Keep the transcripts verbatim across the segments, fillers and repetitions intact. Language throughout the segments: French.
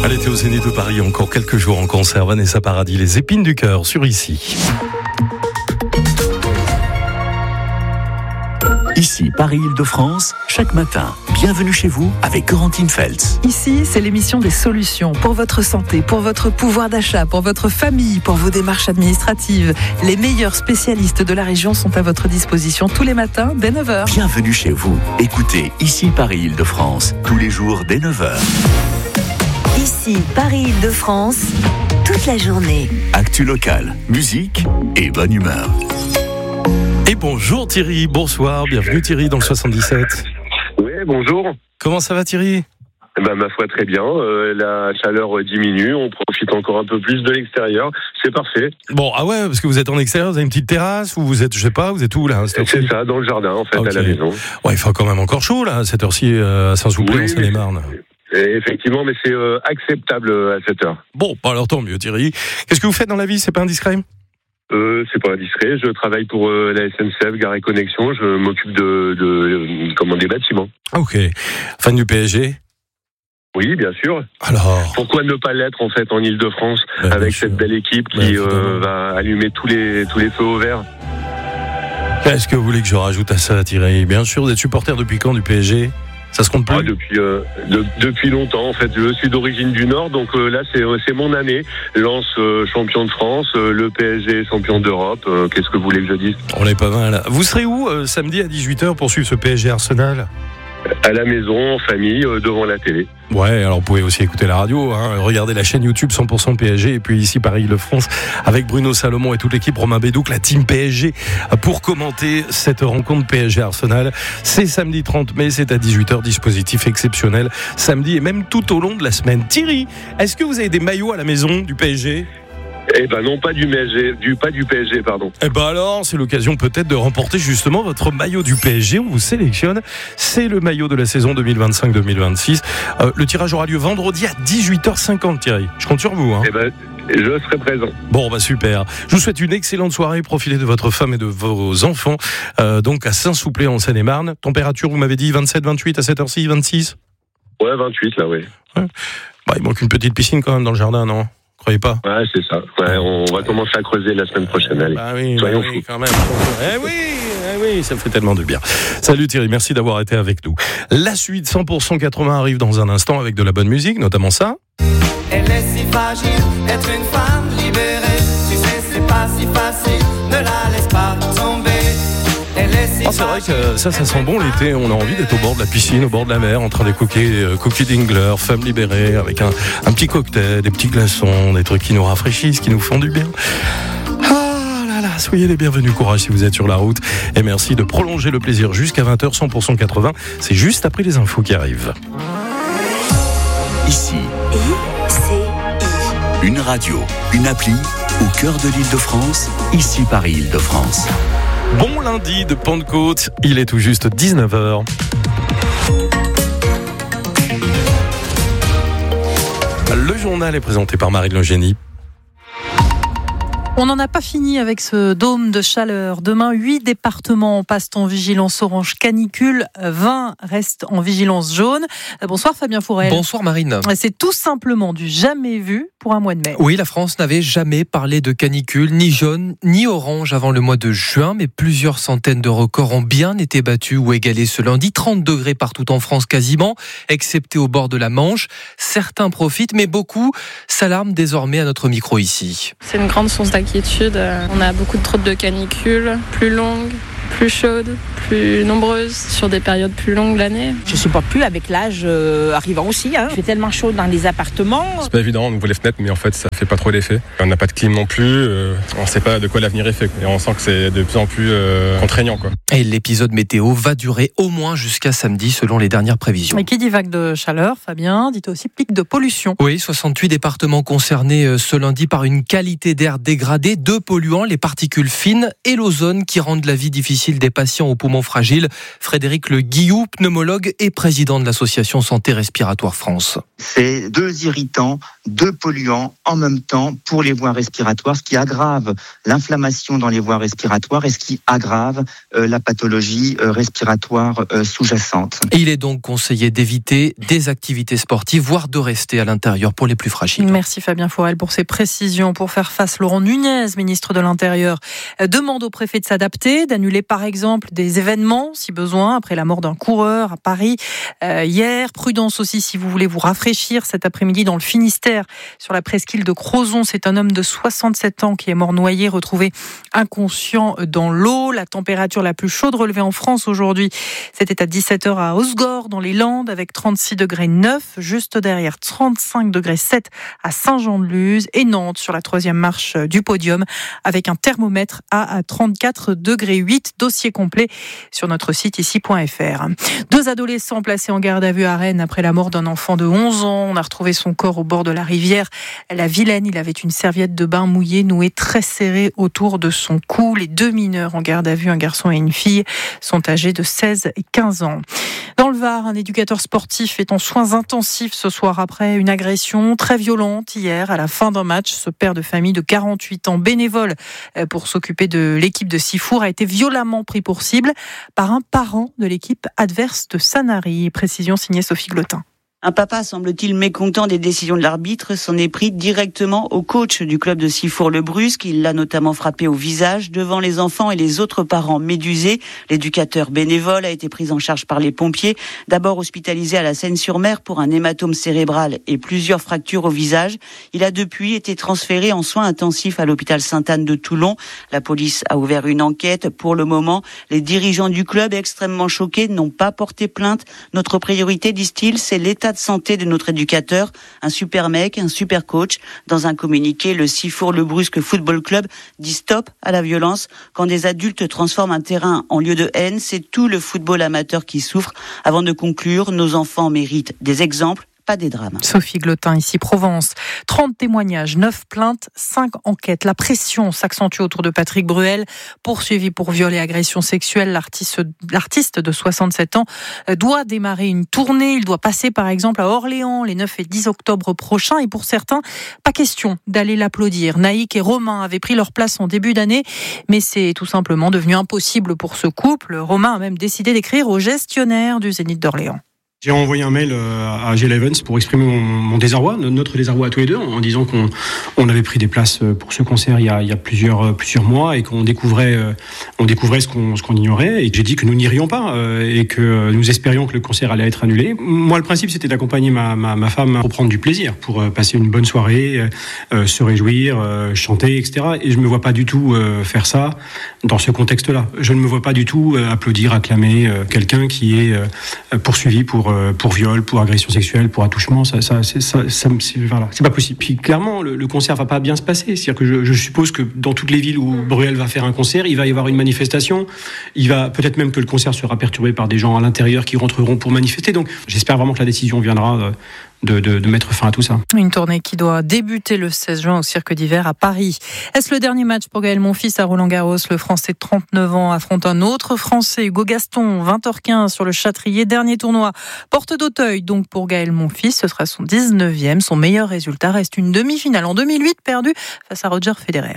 Elle était au Zénith de Paris encore quelques jours en concert. Vanessa Paradis, les épines du cœur sur Ici. Ici, Paris-Île-de-France, chaque matin, bienvenue chez vous avec Corentine Feltz. Ici, c'est l'émission des solutions pour votre santé, pour votre pouvoir d'achat, pour votre famille, pour vos démarches administratives. Les meilleurs spécialistes de la région sont à votre disposition tous les matins dès neuf heures. Bienvenue chez vous. Écoutez Ici, Paris-Île-de-France, tous les jours dès neuf heures. Ici, Paris-Île-de-France, toute la journée. Actu locale, musique et bonne humeur. Et bonjour Thierry, bonsoir, bienvenue Thierry dans le soixante-dix-sept. Oui, bonjour. Comment ça va Thierry ? Eh ben, ma foi, très bien. Euh, la chaleur diminue, on profite encore un peu plus de l'extérieur. C'est parfait. Bon, ah ouais, parce que vous êtes en extérieur, vous avez une petite terrasse, ou vous êtes, je sais pas, vous êtes où là ? C'est ça, dans le jardin en fait, okay. À la maison. Ouais, il fait quand même encore chaud là, à cette heure-ci, euh, à Saint-Souplé, oui, en Seine-et-Marne. Et effectivement, mais c'est euh, acceptable à cette heure. Bon, alors tant mieux Thierry. Qu'est-ce que vous faites dans la vie ? C'est pas indiscret ? Euh, c'est pas indiscret. Je travaille pour euh, la S N C F, Gare et Connexion. Je m'occupe de, de, de comment, des bâtiments. Ok. Fan du P S G ? Oui, bien sûr. Alors, pourquoi ne pas l'être en fait en Île-de-France ben, avec cette belle équipe qui ben, euh, va allumer tous les tous les feux au vert. Qu'est-ce que vous voulez que je rajoute à ça, Thierry ? Bien sûr, vous êtes supporter depuis quand du P S G ? Ça se compte plus ? Ah, depuis euh, de, depuis longtemps en fait. Je suis d'origine du Nord, donc euh, là c'est c'est mon année. Lens euh, champion de France, euh, le P S G champion d'Europe. Euh, qu'est-ce que vous voulez que je dise ? On est pas mal. Vous serez où euh, samedi à dix-huit heures pour suivre ce P S G Arsenal ? À la maison, en famille, euh, devant la télé. Ouais, alors vous pouvez aussi écouter la radio, hein, regarder la chaîne YouTube cent pour cent P S G, et puis ici Paris-Île-de-France avec Bruno Salomon et toute l'équipe, Romain Bédouc, la team P S G, pour commenter cette rencontre P S G Arsenal. C'est samedi trente mai, c'est à dix-huit heures, dispositif exceptionnel, samedi et même tout au long de la semaine. Thierry, est-ce que vous avez des maillots à la maison du P S G ? Eh ben non, pas du P S G, du pas du P S G, pardon. Eh ben alors, c'est l'occasion peut-être de remporter justement votre maillot du P S G. On vous sélectionne. C'est le maillot de la saison deux mille vingt-cinq deux mille vingt-six. Euh, le tirage aura lieu vendredi à dix-huit heures cinquante, Thierry. Je compte sur vous. Hein. Eh ben, je serai présent. Bon, bah super. Je vous souhaite une excellente soirée. Profitez de votre femme et de vos enfants. Euh, donc à Saint-Souplé en Seine-et-Marne. Température, vous m'avez dit vingt-sept, vingt-huit à cette heure-ci, vingt-six ? Ouais, vingt-huit là, oui. Ouais. Bah, il manque une petite piscine quand même dans le jardin, non ? Croyez pas ? Ouais, c'est ça. Ouais, on va commencer à creuser la semaine prochaine. Allez. Bah oui, soyons bah oui, fous. quand même. Eh oui, eh oui, ça fait tellement de bien. Salut Thierry, merci d'avoir été avec nous. La suite cent pour cent quatre-vingts arrive dans un instant avec de la bonne musique, notamment ça. Elle est si fragile, être une femme libérée. Tu sais, c'est pas si facile, ne la laisse pas tomber. Oh, c'est vrai que ça, ça sent bon l'été. On a envie d'être au bord de la piscine, au bord de la mer, en train d'écouter euh, Cookie Dingler, Femme libérée, avec un, un petit cocktail, des petits glaçons, des trucs qui nous rafraîchissent, qui nous font du bien. Ah là là, soyez les bienvenus, courage si vous êtes sur la route. Et merci de prolonger le plaisir jusqu'à vingt heures, cent pour cent quatre-vingts. C'est juste après les infos qui arrivent. Ici, I-C-I. Une radio, une appli, au cœur de l'Île-de-France, ici Paris-Île-de-France. Bon lundi de Pentecôte, il est tout juste dix-neuf heures. Le journal est présenté par Marine Logénie. On n'en a pas fini avec ce dôme de chaleur. Demain, huit départements passent en vigilance orange canicule, vingt restent en vigilance jaune. Bonsoir Fabien Fourel. Bonsoir Marine. C'est tout simplement du jamais vu pour un mois de mai. Oui, la France n'avait jamais parlé de canicule, ni jaune, ni orange avant le mois de juin, mais plusieurs centaines de records ont bien été battus ou égalés ce lundi. trente degrés partout en France quasiment, excepté au bord de la Manche. Certains profitent, mais beaucoup s'alarment désormais à notre micro ici. C'est une grande source d'inquiétude. On a beaucoup trop de canicules, plus longues, plus chaudes, plus nombreuses, sur des périodes plus longues de l'année. Je supporte plus avec l'âge euh, arrivant aussi. Hein. Il fait tellement chaud dans les appartements. C'est pas évident, on ouvre les fenêtres, mais en fait ça fait pas trop l'effet. On n'a pas de clim non plus, euh, on sait pas de quoi l'avenir est fait. Et on sent que c'est de plus en plus euh, contraignant, quoi. Et l'épisode météo va durer au moins jusqu'à samedi selon les dernières prévisions. Et qui dit vague de chaleur, Fabien, dit aussi pic de pollution. Oui, soixante-huit départements concernés ce lundi par une qualité d'air dégradée, deux polluants, les particules fines et l'ozone qui rendent la vie difficile difficile des patients aux poumons fragiles. Frédéric Le Guillou, pneumologue et président de l'association Santé Respiratoire France. C'est deux irritants, deux polluants en même temps pour les voies respiratoires, ce qui aggrave l'inflammation dans les voies respiratoires et ce qui aggrave euh, la pathologie euh, respiratoire euh, sous-jacente. Il est donc conseillé d'éviter des activités sportives, voire de rester à l'intérieur pour les plus fragiles. Merci Fabien Forel pour ces précisions. Pour faire face, Laurent Nunez, ministre de l'Intérieur, demande au préfet de s'adapter, d'annuler par exemple des événements si besoin, après la mort d'un coureur à Paris euh, hier. Prudence aussi si vous voulez vous rafraîchir cet après-midi dans le Finistère, sur la presqu'île de Crozon. C'est un homme de soixante-sept ans qui est mort noyé, retrouvé inconscient dans l'eau. La température la plus chaude relevée en France aujourd'hui, c'était à dix-sept heures à Osgore dans les Landes avec trente-six degrés neuf, juste derrière trente-cinq degrés sept à Saint-Jean-de-Luz et Nantes sur la troisième marche du podium avec un thermomètre à trente-quatre degrés huit. Dossier complet sur notre site ici point f r. Deux adolescents placés en garde à vue à Rennes après la mort d'un enfant de onze ans. On a retrouvé son corps au bord de la rivière la Vilaine. Il avait une serviette de bain mouillée nouée très serrée autour de son cou. Les deux mineurs en garde à vue, un garçon et une fille, sont âgés de seize et quinze ans. Dans le Var, un éducateur sportif est en soins intensifs ce soir après une agression très violente hier à la fin d'un match. Ce père de famille de quarante-huit ans, bénévole pour s'occuper de l'équipe de Sifour, a été violemment pris pour cible par un parent de l'équipe adverse de Sanary. Précision signée Sophie Glotin. Un papa, semble-t-il, mécontent des décisions de l'arbitre, s'en est pris directement au coach du club de Sifour-le-Brusque. Il l'a notamment frappé au visage devant les enfants et les autres parents médusés. L'éducateur bénévole a été pris en charge par les pompiers. D'abord hospitalisé à la Seine-sur-Mer pour un hématome cérébral et plusieurs fractures au visage. Il a depuis été transféré en soins intensifs à l'hôpital Sainte-Anne de Toulon. La police a ouvert une enquête. Pour le moment, les dirigeants du club, extrêmement choqués, n'ont pas porté plainte. Notre priorité, disent-ils, c'est l'état de santé de notre éducateur, un super mec, un super coach. Dans un communiqué, le Sifour-le-Brusque Football Club dit stop à la violence. Quand des adultes transforment un terrain en lieu de haine, c'est tout le football amateur qui souffre. Avant de conclure, nos enfants méritent des exemples, pas des drames. Sophie Glotin, ici Provence. trente témoignages, neuf plaintes, cinq enquêtes. La pression s'accentue autour de Patrick Bruel, poursuivi pour viol et agression sexuelle. L'artiste, l'artiste de soixante-sept ans doit démarrer une tournée. Il doit passer par exemple à Orléans les neuf et dix octobre prochains. Et pour certains, pas question d'aller l'applaudir. Naïk et Romain avaient pris leur place en début d'année, mais c'est tout simplement devenu impossible pour ce couple. Romain a même décidé d'écrire au gestionnaire du Zénith d'Orléans. J'ai envoyé un mail à Gilles Evans pour exprimer mon, mon désarroi, notre désarroi à tous les deux, en disant qu'on on avait pris des places pour ce concert il y a, il y a plusieurs, plusieurs mois et qu'on découvrait, on découvrait ce qu'on, ce qu'on ignorait. Et j'ai dit que nous n'irions pas et que nous espérions que le concert allait être annulé. Moi, le principe, c'était d'accompagner ma, ma, ma femme pour prendre du plaisir, pour passer une bonne soirée, euh, se réjouir, euh, chanter, et cetera. Et je ne me vois pas du tout euh, faire ça dans ce contexte-là. Je ne me vois pas du tout euh, applaudir, acclamer euh, quelqu'un qui est euh, poursuivi pour pour viol, pour agression sexuelle, pour attouchement, ça, ça, c'est, ça, ça c'est, voilà, c'est pas possible. Puis clairement, le, le concert va pas bien se passer. C'est-à-dire que je, je suppose que dans toutes les villes où Bruel va faire un concert, il va y avoir une manifestation. Il va peut-être même que le concert sera perturbé par des gens à l'intérieur qui rentreront pour manifester. Donc, j'espère vraiment que la décision viendra de, de, de mettre fin à tout ça. Une tournée qui doit débuter le seize juin au Cirque d'Hiver à Paris. Est-ce le dernier match pour Gaël Monfils à Roland-Garros? Le Français de trente-neuf ans affronte un autre Français, Hugo Gaston, vingt heures quinze sur le Châtrier. Dernier tournoi, porte d'Auteuil. Donc pour Gaël Monfils, ce sera son dix-neuvième. Son meilleur résultat reste une demi-finale en deux mille huit perdue face à Roger Federer.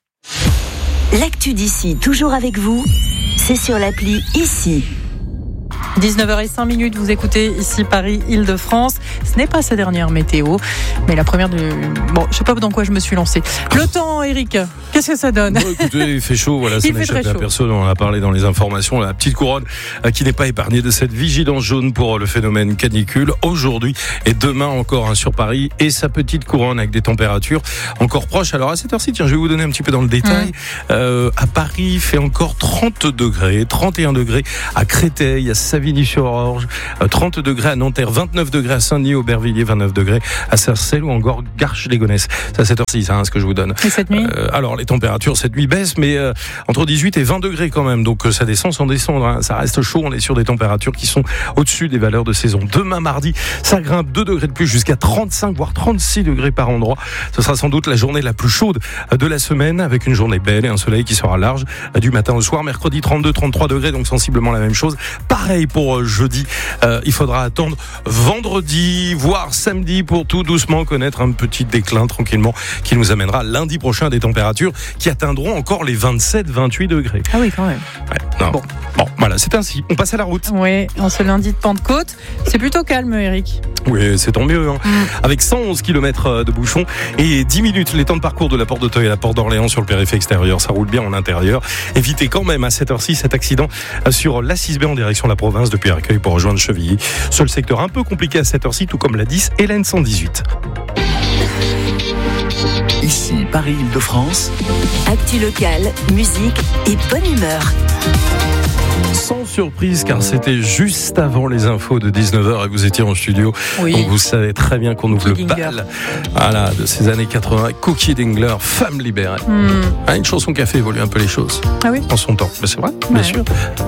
L'actu d'ici, toujours avec vous, c'est sur l'appli Ici. dix-neuf heures cinq, vous écoutez ici Paris, Île-de-France. Ce n'est pas sa dernière météo, mais la première de... Bon, je sais pas dans quoi je me suis lancée. Le temps, Eric, qu'est-ce que ça donne? Bon, écoutez, il fait chaud, voilà, ça n'échappe à personne. On en a parlé dans les informations. La petite couronne euh, qui n'est pas épargnée de cette vigilance jaune pour le phénomène canicule. Aujourd'hui et demain encore hein, sur Paris et sa petite couronne avec des températures encore proches. Alors à cette heure-ci, tiens, je vais vous donner un petit peu dans le détail. Mmh. Euh, à Paris, il fait encore trente degrés, trente et un degrés. À Créteil, il y a Savigny-sur-Orge, trente degrés à Nanterre, vingt-neuf degrés à Saint-Denis, Aubervilliers, vingt-neuf degrés à Sarcelles ou encore Garches-les-Gonesse. C'est à cette heure-ci, hein, ce que je vous donne. Et cette nuit euh, Alors, les températures cette nuit baissent, mais euh, entre dix-huit et vingt degrés quand même. Donc, ça descend sans descendre. Hein. Ça reste chaud. On est sur des températures qui sont au-dessus des valeurs de saison. Demain, mardi, ça grimpe deux degrés de plus jusqu'à trente-cinq, voire trente-six degrés par endroit. Ce sera sans doute la journée la plus chaude de la semaine, avec une journée belle et un soleil qui sera large du matin au soir. Mercredi, trente-deux, trente-trois degrés, donc sensiblement la même chose. Pareil pour jeudi. Euh, il faudra attendre vendredi, voire samedi pour tout doucement connaître un petit déclin tranquillement qui nous amènera lundi prochain à des températures qui atteindront encore les vingt-sept, vingt-huit degrés. Ah oui, quand même. Ouais, non. Bon. bon, voilà, c'est ainsi. On passe à la route. Oui, en ce lundi de Pentecôte, c'est plutôt calme, Eric. Oui, c'est tant mieux. Hein. Mmh. Avec cent onze kilomètres de bouchons et dix minutes, les temps de parcours de la porte d'Auteuil à la porte d'Orléans sur le périphérique extérieur. Ça roule bien en intérieur. Évitez quand même à cette heure-ci cet accident sur l'A six B en direction de la province depuis Arcueil pour rejoindre Chevilly. Seul secteur un peu compliqué à cette heure-ci, tout comme la dix et l'N cent dix-huit. Ici, Paris-Île-de-France. Actu locale, musique et bonne humeur. Sans surprise, car c'était juste avant les infos de dix-neuf heures et vous étiez en studio. Oui. Donc vous savez très bien qu'on ouvre Cookie le bal voilà, de ces années quatre-vingts. Cookie Dingler, Femme libérée. Mm. Ah, une chanson qui a fait évoluer un peu les choses. Ah oui. En son temps. Mais c'est vrai, ouais. bien sûr.